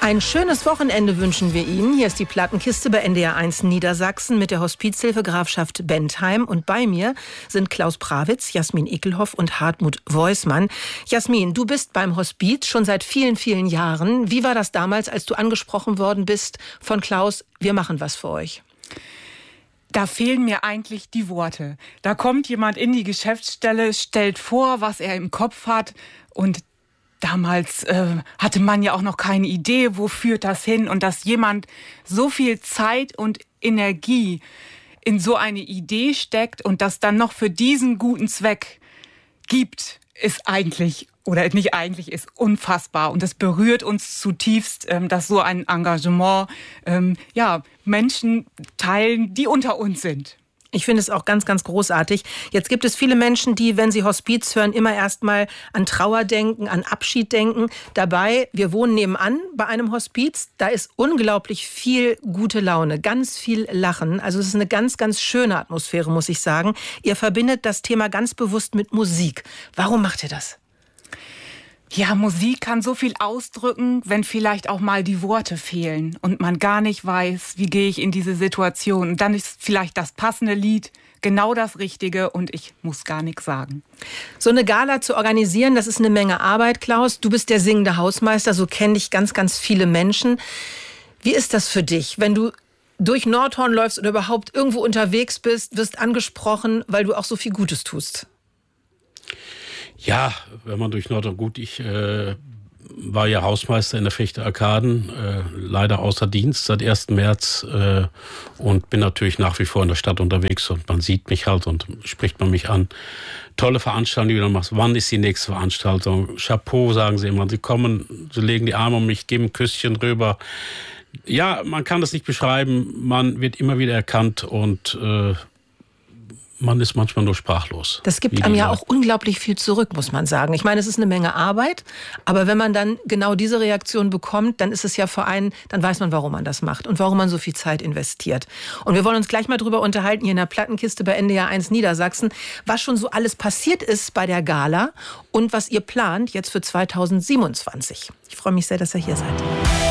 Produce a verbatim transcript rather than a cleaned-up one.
Ein schönes Wochenende wünschen wir Ihnen. Hier ist die Plattenkiste bei N D R eins Niedersachsen mit der Hospizhilfe Grafschaft Bentheim. Und bei mir sind Klaus Prawitz, Jasmin Ekelhoff und Hartmut Woismann. Jasmin, du bist beim Hospiz schon seit vielen, vielen Jahren. Wie war das damals, als du angesprochen worden bist von Klaus, wir machen was für euch? Da fehlen mir eigentlich die Worte. Da kommt jemand in die Geschäftsstelle, stellt vor, was er im Kopf hat, und damals äh, hatte man ja auch noch keine Idee, wo führt das hin, und dass jemand so viel Zeit und Energie in so eine Idee steckt und das dann noch für diesen guten Zweck gibt, ist eigentlich, oder nicht eigentlich, ist unfassbar. Und es berührt uns zutiefst, ähm, dass so ein Engagement ähm, ja, Menschen teilen, die unter uns sind. Ich finde es auch ganz, ganz großartig. Jetzt gibt es viele Menschen, die, wenn sie Hospiz hören, immer erst mal an Trauer denken, an Abschied denken. Dabei, wir wohnen nebenan bei einem Hospiz. Da ist unglaublich viel gute Laune, ganz viel Lachen. Also es ist eine ganz, ganz schöne Atmosphäre, muss ich sagen. Ihr verbindet das Thema ganz bewusst mit Musik. Warum macht ihr das? Ja, Musik kann so viel ausdrücken, wenn vielleicht auch mal die Worte fehlen und man gar nicht weiß, wie gehe ich in diese Situation. Und dann ist vielleicht das passende Lied genau das Richtige und ich muss gar nichts sagen. So eine Gala zu organisieren, das ist eine Menge Arbeit, Klaus. Du bist der singende Hausmeister, so kennen dich ganz, ganz viele Menschen. Wie ist das für dich, wenn du durch Nordhorn läufst oder überhaupt irgendwo unterwegs bist, wirst angesprochen, weil du auch so viel Gutes tust? Ja, wenn man durch Nordhorn, gut, ich äh, war ja Hausmeister in der Fechter Arkaden, äh, leider außer Dienst seit ersten März äh, und bin natürlich nach wie vor in der Stadt unterwegs und man sieht mich halt und spricht man mich an. Tolle Veranstaltung, die du machst. Wann ist die nächste Veranstaltung? Chapeau, sagen sie immer. Sie kommen, sie legen die Arme um mich, geben ein Küsschen rüber. Ja, man kann das nicht beschreiben. Man wird immer wieder erkannt und äh, man ist manchmal nur sprachlos. Das gibt einem ja auch unglaublich viel zurück, muss man sagen. Ich meine, es ist eine Menge Arbeit, aber wenn man dann genau diese Reaktion bekommt, dann ist es ja für einen, dann weiß man, warum man das macht und warum man so viel Zeit investiert. Und wir wollen uns gleich mal drüber unterhalten, hier in der Plattenkiste bei N D R eins Niedersachsen, was schon so alles passiert ist bei der Gala und was ihr plant jetzt für zweitausendsiebenundzwanzig. Ich freue mich sehr, dass ihr hier seid.